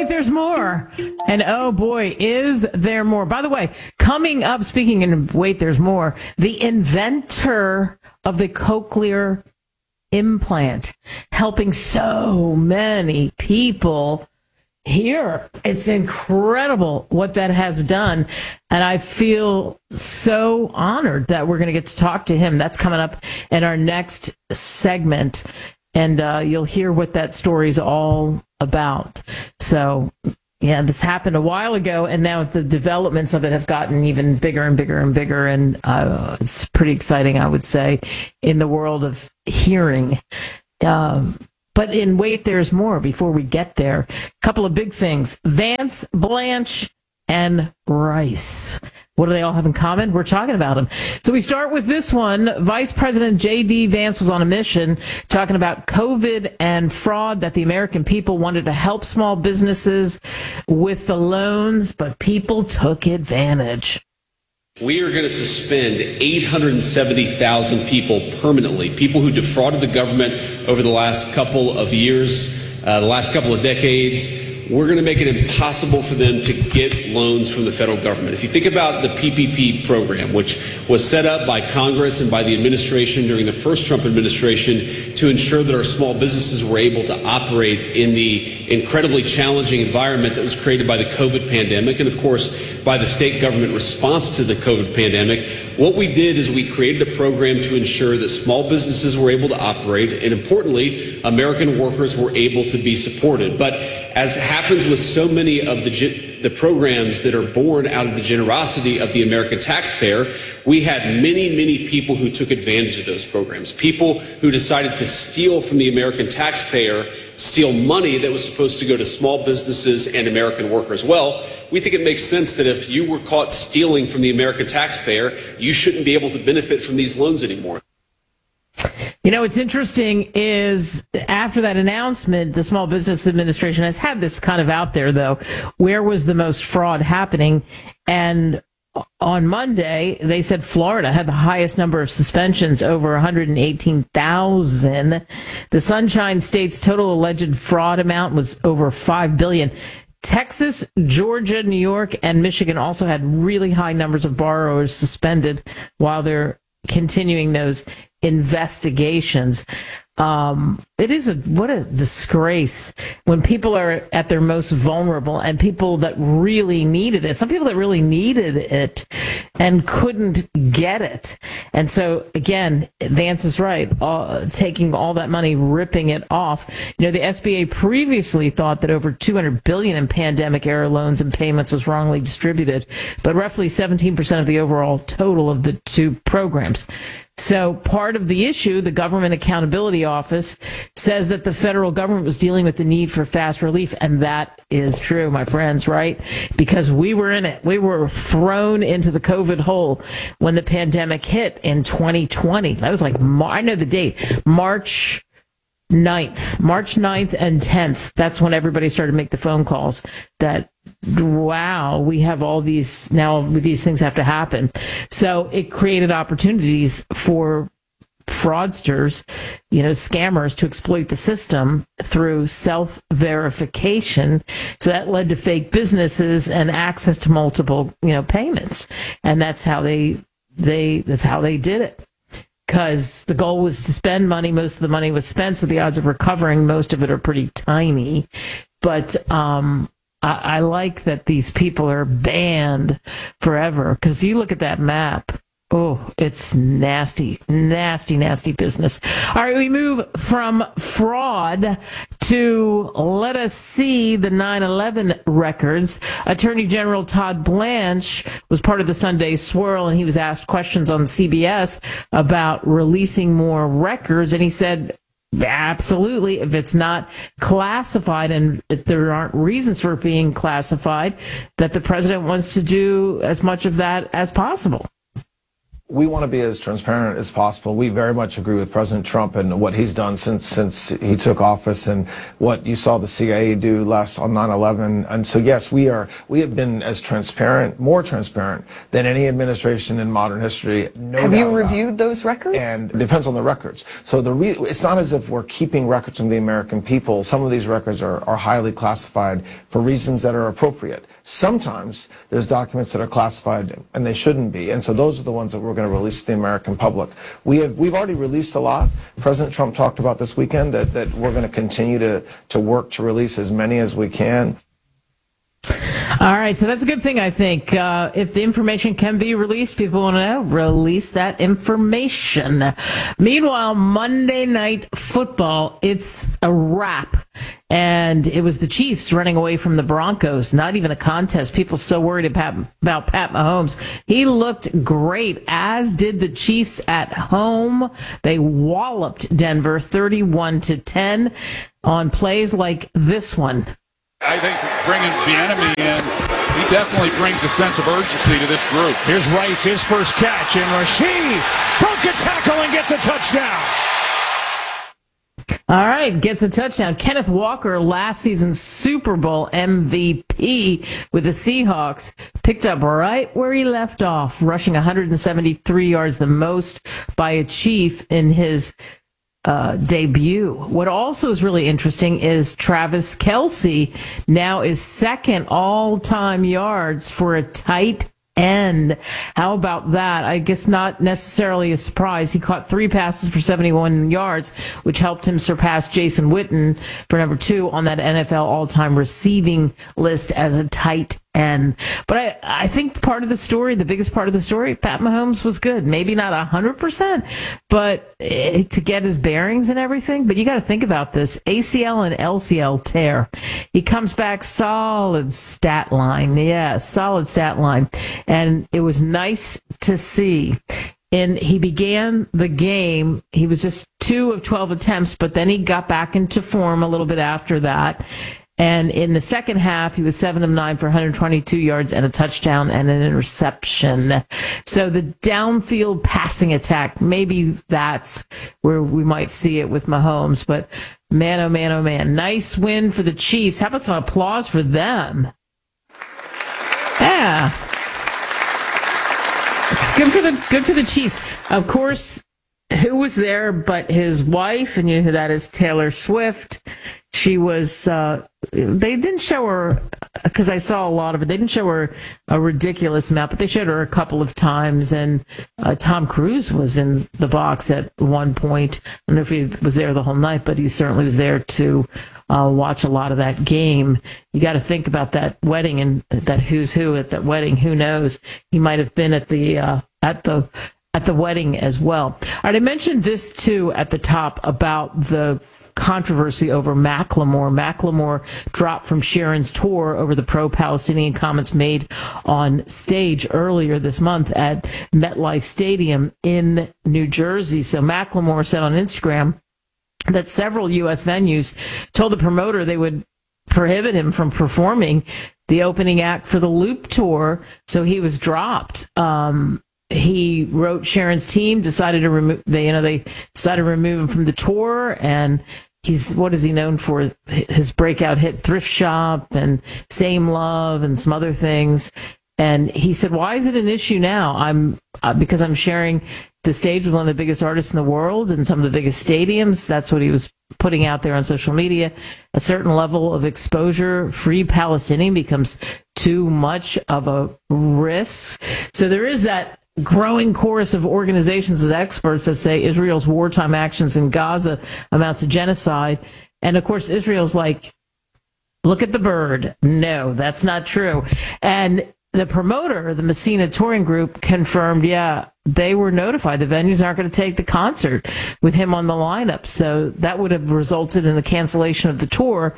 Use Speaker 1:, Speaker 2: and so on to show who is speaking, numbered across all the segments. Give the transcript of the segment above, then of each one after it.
Speaker 1: there's more. And oh boy, is there more. By the way, coming up, speaking of wait, there's more, the inventor of the cochlear implant, helping so many people here. It's incredible what that has done. And I feel so honored that we're going to get to talk to him. That's coming up in our next segment. And you'll hear what that story's all about. So, yeah, this happened a while ago, and now the developments of it have gotten even bigger and bigger and bigger. And it's pretty exciting, I would say, in the world of hearing. But in wait, there's more. Before we get there, a couple of big things. Vance, Blanche, and Rice. What do they all have in common? We're talking about them. So we start with this one. Vice President J.D. Vance was on a mission talking about COVID and fraud, that the American people wanted to help small businesses with the loans, but people took advantage.
Speaker 2: We are going to suspend 870,000 people permanently, people who defrauded the government over the last couple of years, the last couple of decades. We're going to make it impossible for them to get loans from the federal government. If you think about the PPP program, which was set up by Congress and by the administration during the first Trump administration to ensure that our small businesses were able to operate in the incredibly challenging environment that was created by the COVID pandemic and, of course, by the state government response to the COVID pandemic, what we did is we created a program to ensure that small businesses were able to operate and, importantly, American workers were able to be supported. But as happens with so many of the programs that are born out of the generosity of the American taxpayer, we had many people who took advantage of those programs, people who decided to steal from the American taxpayer, steal money that was supposed to go to small businesses and American workers. Well, we think it makes sense that if you were caught stealing from the American taxpayer, you shouldn't be able to benefit from these loans anymore.
Speaker 1: You know, what's interesting is after that announcement, the Small Business Administration has had this kind of out there, though. Where was the most fraud happening? And on Monday, they said Florida had the highest number of suspensions, over 118,000. The Sunshine State's total alleged fraud amount was over $5 billion. Texas, Georgia, New York, and Michigan also had really high numbers of borrowers suspended while they're continuing those investigations. What a disgrace when people are at their most vulnerable and people that really needed it. Some people that really needed it and couldn't get it. And so, again, Vance is right, taking all that money, ripping it off. You know, the SBA previously thought that over $200 billion in pandemic-era loans and payments was wrongly distributed, but roughly 17% of the overall total of the two programs. So part of the issue, the Government Accountability Office says that the federal government was dealing with the need for fast relief. And that is true, my friends, right? Because we were in it. We were thrown into the COVID hole when the pandemic hit in 2020. That was like, I know the date, March 9th and 10th. That's when everybody started to make the phone calls that, wow, we have all these, now these things have to happen. So it created opportunities for fraudsters, you know, scammers to exploit the system through self-verification. So that led to fake businesses and access to multiple, you know, payments. And that's how that's how they did it. Because the goal was to spend money. Most of the money was spent, so the odds of recovering most of it are pretty tiny. But I like that these people are banned forever. Because you look at that map. Oh, it's nasty business. All right, we move from fraud to let us see the 9/11 records. Attorney General Todd Blanche was part of the Sunday Swirl, and he was asked questions on CBS about releasing more records, and he said, absolutely, if it's not classified and if there aren't reasons for it being classified, that the president wants to do as much of that as possible.
Speaker 3: we want to be as transparent as possible. We very much agree with President Trump and what he's done since he took office, and what you saw the CIA do last on 9/11. And so, yes, we have been as transparent, more transparent than any administration in modern history. No
Speaker 4: Have
Speaker 3: doubt
Speaker 4: you
Speaker 3: about
Speaker 4: reviewed those records?
Speaker 3: And it depends on the records. So it's not as if we're keeping records from the American people. Some of these records are highly classified for reasons that are appropriate. Sometimes there's documents that are classified and they shouldn't be, and so those are the ones that we're going to release to the American public. We've already released a lot. President Trump talked about this weekend that we're going to continue to work to release as many as we can.
Speaker 1: All right, so that's a good thing, I think. If the information can be released, people want to know, release that information. Meanwhile, Monday Night Football, it's a wrap. And it was the Chiefs running away from the Broncos. Not even a contest. People so worried about Pat Mahomes. He looked great, as did the Chiefs at home. They walloped Denver 31-10 on plays like this one.
Speaker 5: I think bringing Bieniemy in, he definitely brings a sense of urgency to this group.
Speaker 6: Here's Rice, his first catch, and Rashid broke a tackle and gets a touchdown.
Speaker 1: All right, gets a touchdown. Kenneth Walker, last season's Super Bowl MVP with the Seahawks, picked up right where he left off, rushing 173 yards, the most by a Chief in his debut. What also is really interesting is Travis Kelce now is second all-time yards for a tight end. How about that? I guess not necessarily a surprise. He caught 3 passes for 71 yards, which helped him surpass Jason Witten for number 2 on that NFL all-time receiving list as a tight end. But I think the biggest part of the story, Pat Mahomes was good. Maybe not 100%, but to get his bearings and everything. But you got to think about this. ACL and LCL tear. He comes back solid stat line. Yeah, solid stat line. And it was nice to see. And he began the game. He was just 2 of 12 attempts, but then he got back into form a little bit after that. And in the second half, he was 7 of 9 for 122 yards and a touchdown and an interception. So the downfield passing attack, maybe that's where we might see it with Mahomes. But man, oh man, oh man. Nice win for the Chiefs. How about some applause for them? Yeah. It's good for the Chiefs. Of course, who was there but his wife, and you know who that is, Taylor Swift. She was, they didn't show her, because I saw a lot of it, they didn't show her a ridiculous amount, but they showed her a couple of times, and Tom Cruise was in the box at one point. I don't know if he was there the whole night, but he certainly was there to watch a lot of that game. You got to think about that wedding and that who's who at that wedding. Who knows? He might have been at the wedding as well. All right, I mentioned this too at the top about the controversy over Macklemore. Macklemore dropped from Sharon's tour over the pro-Palestinian comments made on stage earlier this month at MetLife Stadium in New Jersey. So Macklemore said on Instagram that several U.S. venues told the promoter they would prohibit him from performing the opening act for the Loop tour, so he was dropped. He wrote Sharon's team decided to remove. They decided to remove him from the tour, and what is he known for? His breakout hit "Thrift Shop" and "Same Love" and some other things. And he said, "Why is it an issue now? Because I'm sharing the stage with one of the biggest artists in the world and some of the biggest stadiums." That's what he was putting out there on social media. A certain level of exposure, Free Palestinian, becomes too much of a risk. So there is that growing chorus of organizations as experts that say Israel's wartime actions in Gaza amount to genocide. And of course, Israel's like, look at the bird. No, that's not true. And the promoter, the Messina Touring Group, confirmed, they were notified. The venues aren't going to take the concert with him on the lineup. So that would have resulted in the cancellation of the tour.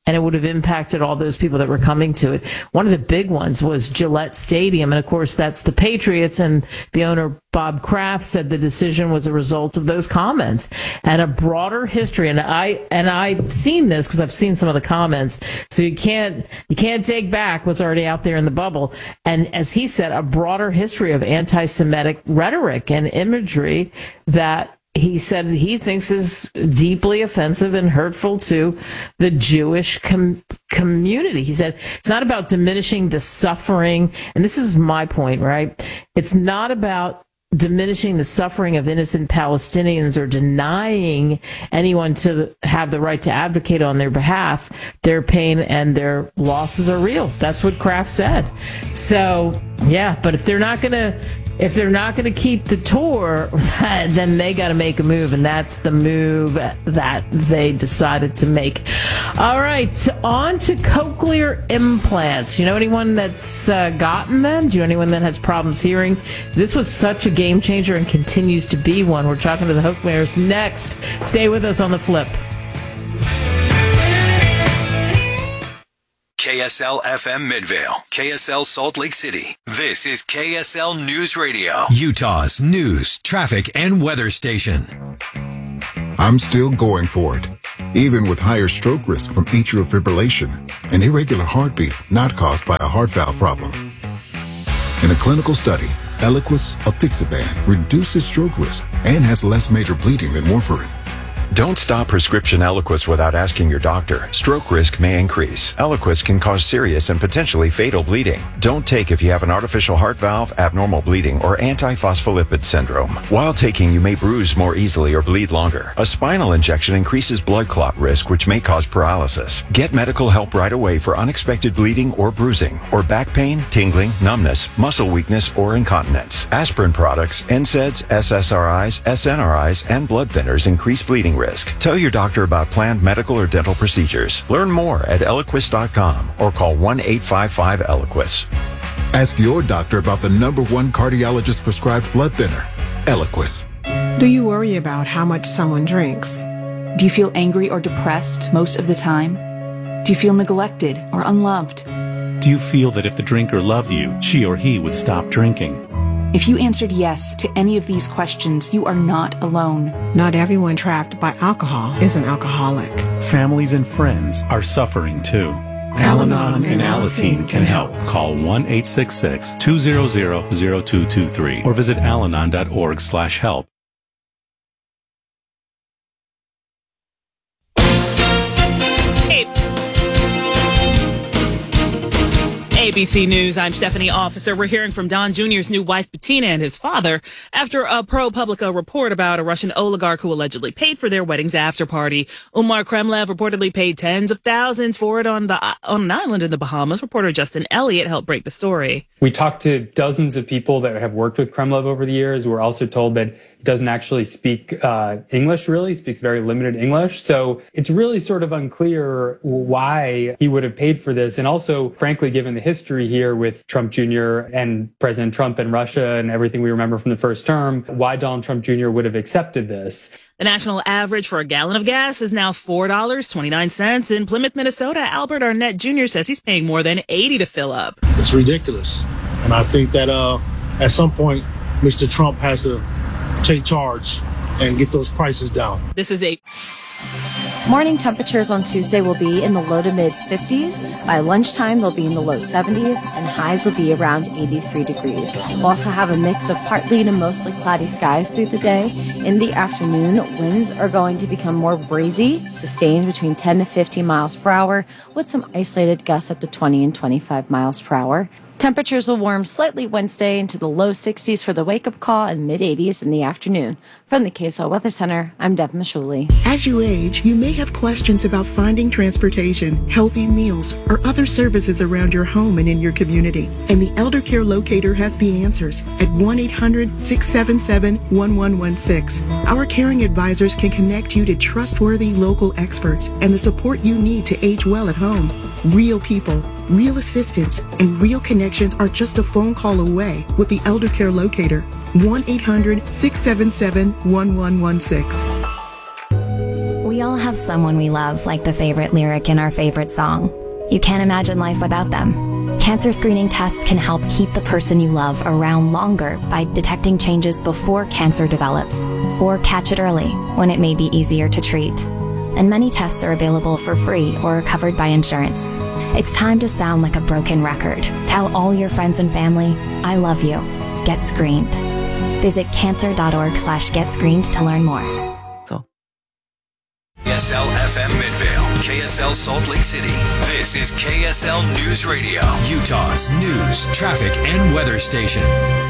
Speaker 1: and it would have impacted all those people that were coming to it. One of the big ones was Gillette Stadium, and of course that's the Patriots, and the owner Bob Kraft said the decision was a result of those comments and a broader history. And I've seen this because I've seen some of the comments. So you can't take back what's already out there in the bubble. And as he said, a broader history of anti-Semitic rhetoric and imagery that he said he thinks is deeply offensive and hurtful to the Jewish community. He said it's not about diminishing the suffering, and this is my point, right? It's not about diminishing the suffering of innocent Palestinians or denying anyone to have the right to advocate on their behalf. Their pain and their losses are real. That's what Kraft said. So, yeah, but if they're not going to keep the tour, then they got to make a move, and that's the move that they decided to make. All right, on to cochlear implants. You know anyone that's gotten them? Do you know anyone that has problems hearing? This was such a game changer and continues to be one. We're talking to the Hochmeyers next. Stay with us on The Flip.
Speaker 4: KSL FM Midvale, KSL Salt Lake City. This is KSL News Radio, Utah's news, traffic, and weather station.
Speaker 7: I'm still going for it, even with higher stroke risk from atrial fibrillation, an irregular heartbeat not caused by a heart valve problem. In a clinical study, Eliquis apixaban reduces stroke risk and has less major bleeding than warfarin.
Speaker 8: Don't stop prescription Eliquis without asking your doctor. Stroke risk may increase. Eliquis can cause serious and potentially fatal bleeding. Don't take if you have an artificial heart valve, abnormal bleeding, or antiphospholipid syndrome. While taking, you may bruise more easily or bleed longer. A spinal injection increases blood clot risk, which may cause paralysis. Get medical help right away for unexpected bleeding or bruising, or back pain, tingling, numbness, muscle weakness, or incontinence. Aspirin products, NSAIDs, SSRIs, SNRIs, and blood thinners increase bleeding risk. Tell your doctor about planned medical or dental procedures. Learn more at Eliquis.com or call 1-855-ELIQUIS.
Speaker 7: Ask your doctor about the #1 cardiologist prescribed blood thinner, Eliquis.
Speaker 9: Do you worry about how much someone drinks?
Speaker 10: Do you feel angry or depressed most of the time? Do you feel neglected or unloved?
Speaker 11: Do you feel that if the drinker loved you, she or he would stop drinking?
Speaker 10: If you answered yes to any of these questions, you are not alone.
Speaker 9: Not everyone trapped by alcohol is an alcoholic.
Speaker 11: Families and friends are suffering too. Al-Anon and Alateen can help. Call 1-866-200-0223 or visit alanon.org/help.
Speaker 12: ABC News, I'm Stephanie Officer. We're hearing from Don Jr.'s new wife, Bettina, and his father after a ProPublica report about a Russian oligarch who allegedly paid for their wedding's after party. Umar Kremlev reportedly paid tens of thousands for it on an island in the Bahamas. Reporter Justin Elliott helped break the story.
Speaker 13: We talked to dozens of people that have worked with Kremlev over the years. We're also told that he doesn't actually speak English, really. He speaks very limited English. So it's really sort of unclear why he would have paid for this. And also, frankly, given the history here with Trump Jr. and President Trump and Russia and everything we remember from the first term, why Donald Trump Jr. would have accepted this.
Speaker 12: The national average for a gallon of gas is now $4.29. In Plymouth, Minnesota, Albert Arnett Jr. says he's paying more than $80 to fill up.
Speaker 14: It's ridiculous. And I think that at some point, Mr. Trump has to take charge and get those prices down.
Speaker 12: This is a
Speaker 15: morning temperatures on Tuesday will be in the low to mid 50s. By lunchtime, they'll be in the low 70s, and highs will be around 83 degrees. We'll also have a mix of partly to mostly cloudy skies through the day. In the afternoon, winds are going to become more breezy, sustained between 10 to 15 miles per hour, with some isolated gusts up to 20 and 25 miles per hour. Temperatures will warm slightly Wednesday into the low 60s for the wake-up call and mid-80s in the afternoon. From the KSL Weather Center, I'm Deb Mashuli.
Speaker 16: As you age, you may have questions about finding transportation, healthy meals, or other services around your home and in your community. And the Elder Care Locator has the answers at 1-800-677-1116. Our caring advisors can connect you to trustworthy local experts and the support you need to age well at home. Real people, real assistance, and real connections are just a phone call away with the Elder Care Locator. 1-800-677-1116.
Speaker 17: We We all have someone we love, like the favorite lyric in our favorite song. You can't imagine life without them. Cancer screening tests can help keep the person you love around longer by detecting changes before cancer develops, or catch it early when it may be easier to treat. And many tests are available for free or covered by insurance. It's time to sound like a broken record. Tell all your friends and family, I love you. Get screened. Visit cancer.org/getscreened to learn more.
Speaker 4: KSL FM Midvale, KSL Salt Lake City. This is KSL News Radio, Utah's news, traffic, and weather station.